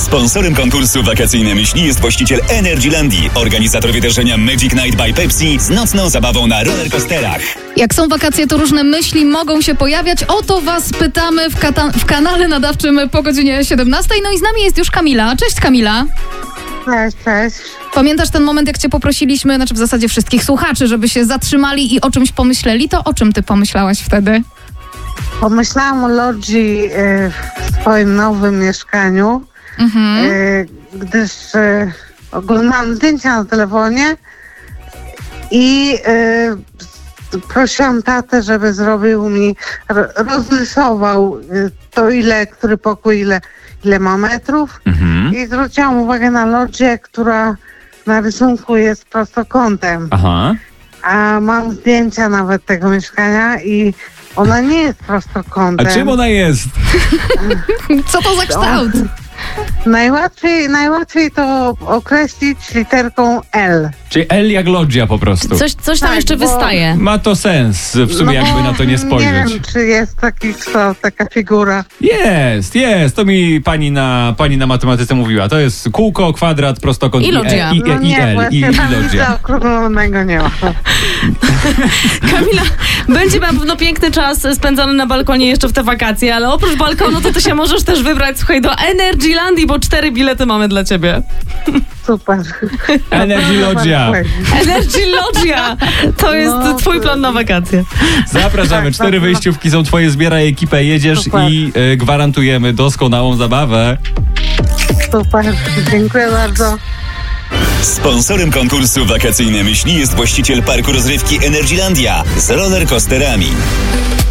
Sponsorem konkursu Wakacyjne Myśli jest właściciel Energylandii, organizator wydarzenia Magic Night by Pepsi z nocną zabawą na rollercoasterach. Jak są wakacje, to różne myśli mogą się pojawiać. O to was pytamy w kanale nadawczym po godzinie 17. No i z nami jest już Kamila. Cześć Kamila. Cześć. Pamiętasz ten moment, jak cię poprosiliśmy, znaczy w zasadzie wszystkich słuchaczy, żeby się zatrzymali i o czymś pomyśleli? To o czym ty pomyślałaś wtedy? Pomyślałam o lodzi w swoim nowym mieszkaniu, gdyż oglądałam zdjęcia na telefonie i prosiłam tatę, żeby zrobił mi, rozrysował to który pokój, ile ma metrów i zwróciłam uwagę na lodzię, która na rysunku jest prostokątem. Aha. A mam zdjęcia nawet tego mieszkania i ona nie jest prostokątem. A czym ona jest? Co to za kształt? Najłatwiej to określić literką L. Czyli L jak loggia po prostu. Coś tam jeszcze wystaje. Ma to sens, w sumie jakby na to nie spojrzeć. Nie wiem, czy jest taki kształt, taka figura. Jest. To mi pani na matematyce mówiła. To jest kółko, kwadrat, prostokąt I loggia. I L. I loggia. Zaokrąglonego nie ma. Kamila, będzie na pewno piękny czas spędzony na balkonie jeszcze w te wakacje, ale oprócz balkonu to ty się możesz też wybrać, słuchaj, do Energylandii, bo 4 bilety mamy dla ciebie. Super. Energy Loggia. Energy Loggia! To jest twój plan na wakacje. Zapraszamy. 4 wyjściówki są twoje, zbieraj ekipę, jedziesz Super. i gwarantujemy doskonałą zabawę. Super. Dziękuję bardzo. Sponsorem konkursu Wakacyjne Myśli jest właściciel parku rozrywki Energylandia z rollercoasterami.